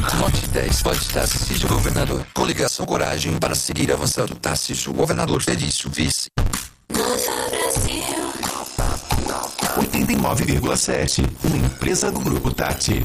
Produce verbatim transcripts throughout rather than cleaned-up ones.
Lote dez, pode Tarcísio, governador. Coligação Coragem para seguir avançando. Tarcísio, governador. Felício, vice. Nova Brasil. oitenta e nove vírgula sete, uma empresa do Grupo Tati.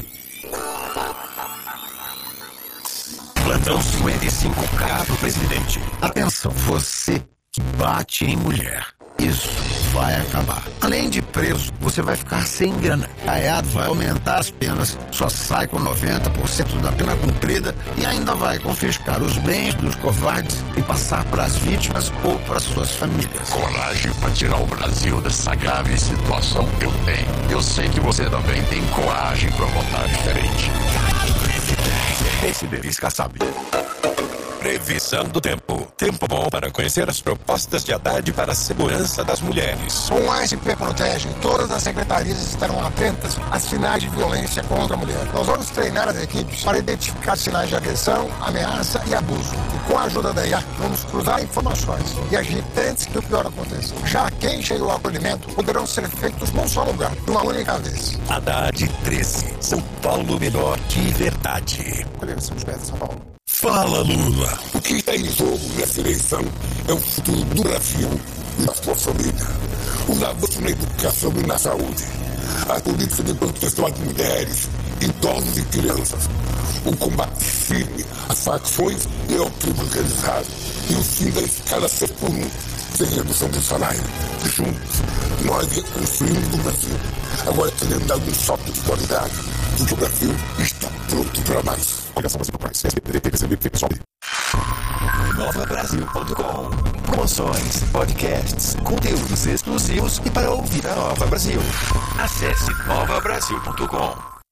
Plantão cinquenta e cinco K pro presidente. Atenção, você que bate em mulher. Isso vai acabar. Além de preso, você vai ficar sem grana. Caiado vai aumentar as penas, só sai com noventa por cento da pena cumprida e ainda vai confiscar os bens dos covardes e passar para as vítimas ou para suas famílias. Coragem para tirar o Brasil dessa grave situação que eu tenho. Eu sei que você também tem coragem para votar diferente. Esse Belisca sabe. Previsão do tempo. Tempo bom para conhecer as propostas de Haddad para a segurança das mulheres. Com o A S P Protege, todas as secretarias estarão atentas a sinais de violência contra a mulher. Nós vamos treinar as equipes para identificar sinais de agressão, ameaça e abuso. E com a ajuda da I A, vamos cruzar informações e agir antes que o pior aconteça. Já quem chegou ao acolhimento poderão ser feitos num só lugar, de uma única vez. Haddad treze. São Paulo melhor que verdade. Colhemos os pés de São Paulo. Fala, Lula. O que está em jogo nessa eleição é o futuro do Brasil e da sua família. O avanço na educação e na saúde. A política de proteção às mulheres, idosos e crianças. O combate firme às facções e ao crime organizado. E o fim da escala seis por um, sem redução de salário. Juntos, nós reconstruímos o Brasil. Agora queremos dar um salto de qualidade. Porque o Brasil está pronto para mais. Olha só, você por mais. P S B, P C B, pessoal. nova brasil ponto com. Promoções, podcasts, conteúdos exclusivos e para ouvir a Nova Brasil. Acesse nova brasil ponto com.